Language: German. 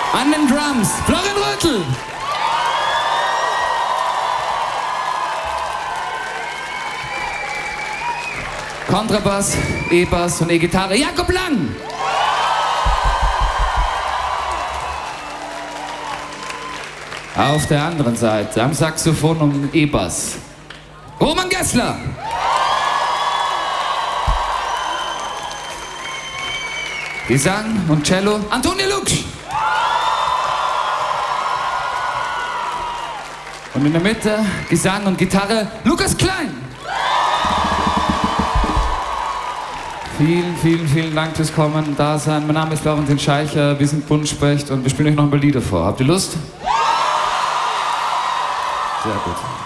An den Drums, Florian Rötl. Kontrabass, E-Bass und E-Gitarre, Jakob Lang. Auf der anderen Seite, am Saxophon und E-Bass, Roman Gessler. Gesang und Cello, Antonia Luksch. Und in der Mitte, Gesang und Gitarre, Lukas Klein. Vielen Dank fürs Kommen, da sein. Mein Name ist Florentin Scheicher, wir sind Buntspecht und wir spielen euch noch ein paar Lieder vor. Habt ihr Lust? Sehr gut.